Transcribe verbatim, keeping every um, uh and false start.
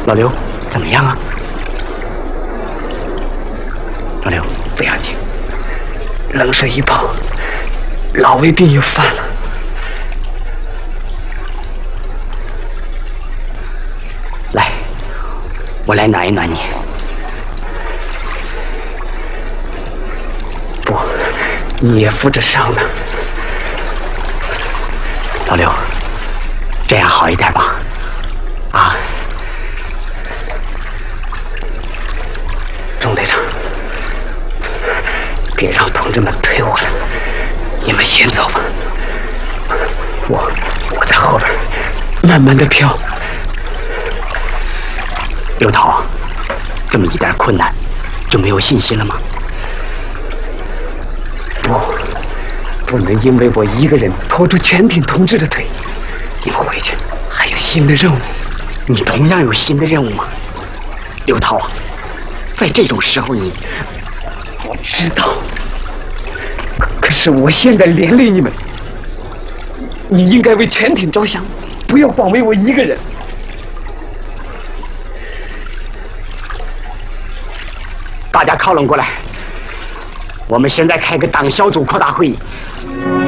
老刘，怎么样啊？老刘，不要紧，冷水一泡，老胃病又犯了。来，我来暖一暖你。不，你也负着伤呢。老刘，这样好一点吧？啊，钟队长，别让同志们推我了，你们先走吧，我我在后边慢慢的飘。刘涛，这么一点困难就没有信心了吗？不，不能因为我一个人拖住全体同志的腿。你们回去还有新的任务。你同样有新的任务吗？刘涛啊，在这种时候你，我知道，可可是我现在连累你们，你应该为全体着想，不要光为我一个人。大家靠拢过来，我们现在开个党小组扩大会议。